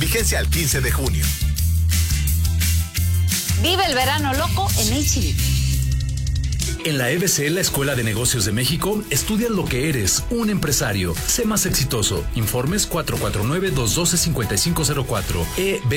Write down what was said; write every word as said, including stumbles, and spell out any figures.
Vigencia al quince de junio. Vive el verano loco en H E B. En la E B C, la Escuela de Negocios de México, estudia lo que eres, un empresario. Sé más exitoso. Informes cuatro cuatro nueve, dos uno dos, cinco cinco cero cuatro. E B